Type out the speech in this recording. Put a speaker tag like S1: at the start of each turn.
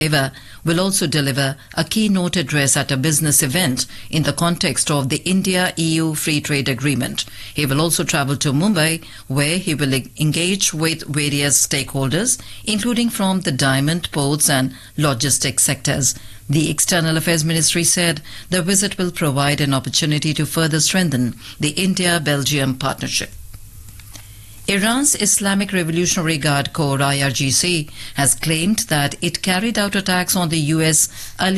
S1: will also deliver a keynote address at a business event in the context of the India-EU Free Trade Agreement. He will also travel to Mumbai, where he will engage with various stakeholders, including from the diamond, ports and logistics sectors. The External Affairs Ministry said the visit will provide an opportunity to further strengthen the India-Belgium partnership. Iran's Islamic Revolutionary Guard Corps (IRGC) has claimed that it carried out attacks on the US